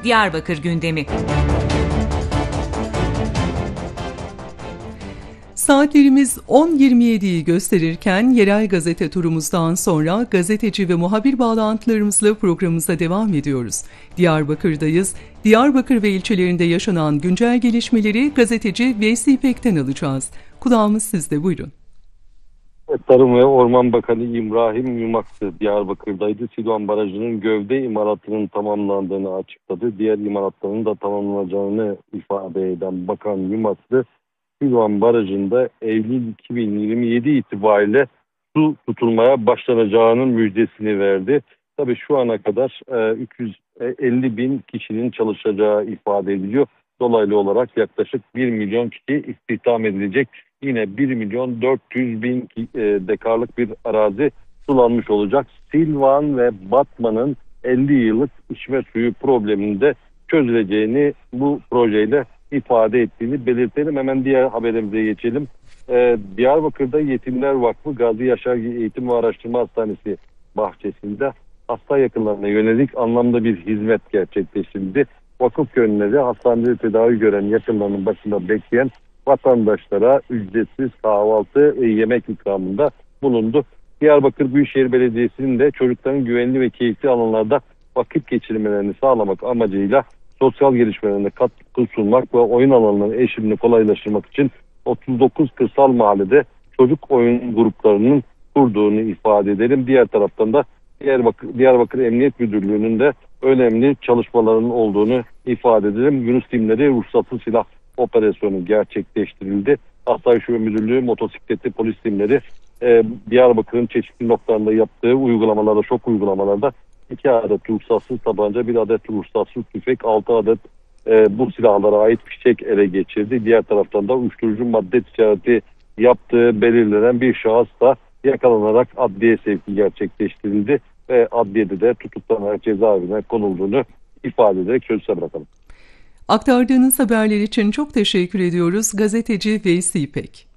Diyarbakır gündemi. Saatlerimiz 10.27'yi gösterirken yerel gazete turumuzdan sonra gazeteci ve muhabir bağlantılarımızla programımıza devam ediyoruz. Diyarbakır'dayız. Diyarbakır ve ilçelerinde yaşanan güncel gelişmeleri gazeteci Veysi İpek'ten alacağız. Kulağımız sizde, buyurun. Tarım ve Orman Bakanı İbrahim Yumak'tı. Diyarbakır'daydı. Silvan Barajı'nın gövde imalatının tamamlandığını açıkladı. Diğer imalatların da tamamlanacağını ifade eden Bakan Yumak'tı. Silvan Barajı'nda Eylül 2027 itibariyle su tutulmaya başlanacağının müjdesini verdi. Tabii şu ana kadar 350 bin kişinin çalışacağı ifade ediliyor. Dolaylı olarak yaklaşık 1 milyon kişi istihdam edilecek. Yine 1 milyon 400 bin dekarlık bir arazi sulanmış olacak. Silvan ve Batman'ın 50 yıllık içme suyu probleminde çözüleceğini bu projeyle ifade ettiğini belirtelim. Hemen diğer haberimize geçelim. Diyarbakır'da Yetimler Vakfı Gazi Yaşar Eğitim ve Araştırma Hastanesi bahçesinde hasta yakınlarına yönelik anlamda bir hizmet gerçekleştirildi. Vakıf gönülleri hastanede tedavi gören yakınlarının başında bekleyen vatandaşlara ücretsiz kahvaltı yemek ikramında bulundu. Diyarbakır Büyükşehir Belediyesi'nin de çocukların güvenli ve keyifli alanlarda vakit geçirmelerini sağlamak amacıyla sosyal gelişmelerine katkı sunmak ve oyun alanlarının erişimini kolaylaştırmak için 39 kırsal mahallede çocuk oyun gruplarının kurduğunu ifade edelim. Diğer taraftan da Diyarbakır Emniyet Müdürlüğü'nün de önemli çalışmalarının olduğunu ifade edelim. Yunus timleri ruhsatsız silah operasyonu gerçekleştirildi. Asayiş Müdürlüğü, motosikletli polis timleri Diyarbakır'ın çeşitli noktalarında yaptığı uygulamalarda, şok uygulamalarda 2 adet ruhsatsız tabanca, 1 adet ruhsatsız tüfek, 6 adet bu silahlara ait fişek ele geçirdi. Diğer taraftan da uyuşturucu madde ticareti yaptığı belirlenen bir şahıs da yakalanarak adliye sevki gerçekleştirildi ve adliyede de tutuklanarak cezaevine konulduğunu ifade ederek sözü bırakalım. Aktardığınız haberler için çok teşekkür ediyoruz. Gazeteci Veysi İpek.